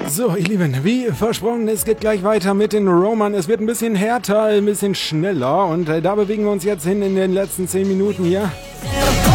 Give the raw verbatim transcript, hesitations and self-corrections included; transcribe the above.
So, ihr Lieben, wie versprochen, es geht gleich weiter mit den Roman. Es wird ein bisschen härter, ein bisschen schneller und äh, da bewegen wir uns jetzt hin in den letzten zehn Minuten hier.